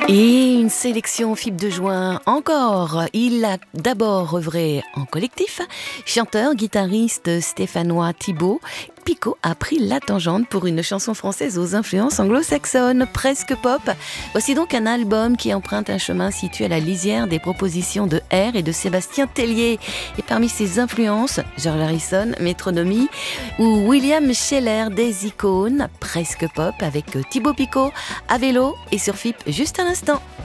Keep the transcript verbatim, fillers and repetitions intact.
Et une sélection F I B de juin encore. Il a d'abord œuvré en collectif. Chanteur, guitariste stéphanois Thibaut Picot a pris la tangente pour une chanson française aux influences anglo-saxonnes, presque pop. Voici donc un album qui emprunte un chemin situé à la lisière des propositions de R et de Sébastien Tellier. Et parmi ses influences, George Harrison, Métronomie, ou William Scheller, des icônes, presque pop, avec Thibaut Picot, à vélo et sur F I B juste à l'instant.